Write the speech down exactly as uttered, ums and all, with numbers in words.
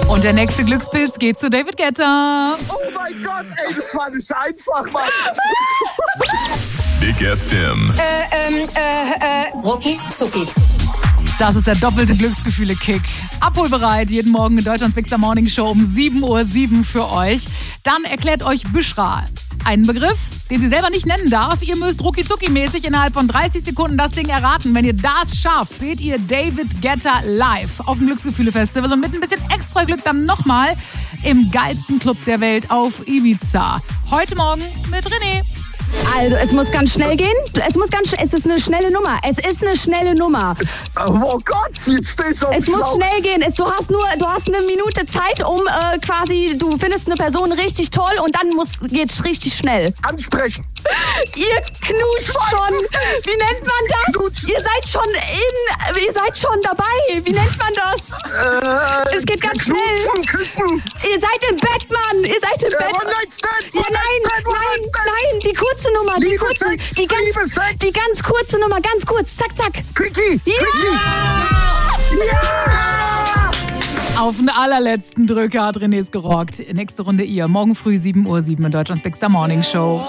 Und der nächste Glückspilz geht zu David Guetta. Oh mein Gott, ey, das war nicht einfach, Mann. Big F M. Äh, ähm, äh, äh, Rucki Zucki. Das ist der doppelte Glücksgefühle-Kick. Abholbereit, jeden Morgen in Deutschlands Big Morning Show um sieben Uhr sieben für euch. Dann erklärt euch Büschra einen Begriff, den sie selber nicht nennen darf. Ihr müsst rucki-zucki-mäßig innerhalb von dreißig Sekunden das Ding erraten. Wenn ihr das schafft, seht ihr David Guetta live auf dem Glücksgefühle-Festival und mit ein bisschen extra Glück dann nochmal im geilsten Club der Welt auf Ibiza. Heute Morgen mit René. Also, es muss ganz schnell gehen. Es muss ganz schnell, es ist eine schnelle Nummer. Es ist eine schnelle Nummer. Oh Gott, jetzt stehe ich auf Es muss Schlauch. schnell gehen. Es, du hast nur, du hast eine Minute Zeit, um äh, quasi, du findest eine Person richtig toll und dann muss, geht's richtig schnell. Ansprechen. Ihr knutscht schon. Wie nennt man das? Knutschen. Ihr seid schon in, ihr seid schon dabei. Wie nennt man das? Äh, Es geht ganz schnell. Knutschen, küssen. Ihr seid im Bett, Mann. Ihr seid im Äh, Bett. One-Night-Stand, Ja, nein, One-Night-Stand, nein, One-Night-Stand. nein, die kurze Nummer, die Liebe kurze, Sex, die ganz, Liebe Sex. die ganz kurze Nummer, ganz kurz, zack, zack. Quickie, Ja! Quickie. Ja! Auf den allerletzten Drücker hat René's gerockt. Nächste Runde ihr. Morgen früh sieben Uhr sieben in Deutschlands Big Morning Show.